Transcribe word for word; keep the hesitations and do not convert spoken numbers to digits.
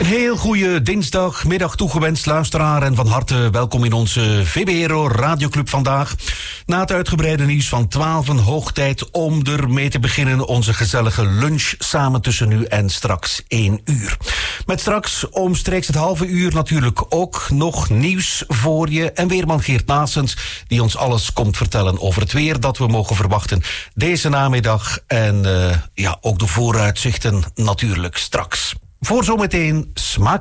Heel goede dinsdagmiddag toegewenst, luisteraar. En van harte welkom in onze V B R O Radioclub vandaag. Na het uitgebreide nieuws van twaalf, hoog tijd om ermee te beginnen. Onze gezellige lunch samen tussen nu en straks één uur. Met straks omstreeks het halve uur natuurlijk ook nog nieuws voor je. En weerman Geert Naessens, die ons alles komt vertellen over het weer dat we mogen verwachten deze namiddag. En uh, ja, ook de vooruitzichten natuurlijk straks. Voor zometeen smaak.